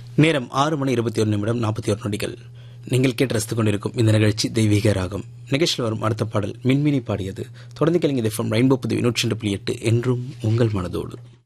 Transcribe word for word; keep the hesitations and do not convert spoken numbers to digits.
நேரம் ஆறு மணி இருபத்தி ஒரு நிமிடம் நாற்பத்தி ஒரு நொடிகள். நீங்கள் கேட்டு ரசித்துக் கொண்டிருக்கும் இந்த நிகழ்ச்சி தெய்வீக ராகம். நிகழ்ச்சியில் வரும் அடுத்த பாடல் மின்மினி பாடியது. தொடர்ந்து கேளுங்க. இது ரெயின்போ புது நூற்றி ரெண்டு புள்ளி எட்டு என்றும் உங்கள் மனதோடு.